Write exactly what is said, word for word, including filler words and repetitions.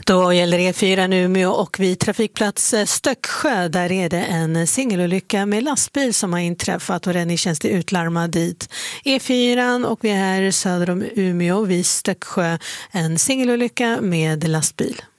Då gäller E fyra i Umeå och vid trafikplats Stöcksjö, där är det en singelolycka med lastbil som har inträffat och räddningstjänst är utlarmad dit. E fyra och vi är här söder om Umeå vid Stöcksjö, en singelolycka med lastbil.